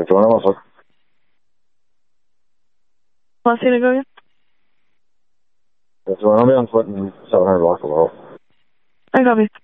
51, what's up? Want to see it go again? 51, I'll be on foot and 700 block below. I copy.